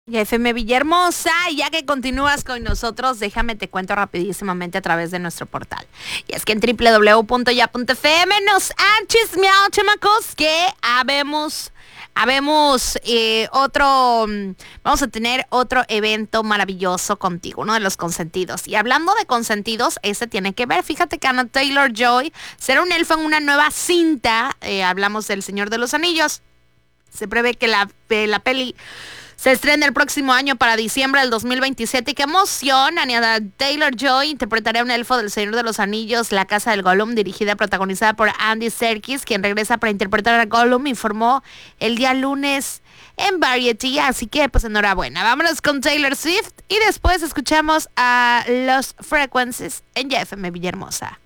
Y FM Villahermosa, ya que continúas con nosotros, déjame te cuento rapidísimamente a través de nuestro portal. Y es que en www.ya.fm nos han chismeado, chamacos, que habemos vamos a tener otro evento maravilloso contigo, uno de los consentidos. Y hablando de consentidos, ese tiene que ver, fíjate que Anna Taylor-Joy será un elfo en una nueva cinta, hablamos del Señor de los Anillos. Se prevé que la peli se estrena el próximo año para diciembre del 2027. ¡Y qué emoción! Anya Taylor-Joy interpretará un elfo del Señor de los Anillos, La Casa del Gollum, dirigida y protagonizada por Andy Serkis, quien regresa para interpretar a Gollum, informó el día lunes en Variety. Así que, pues, enhorabuena. Vámonos con Taylor Swift y después escuchamos a Los Frequencies en FM Villahermosa.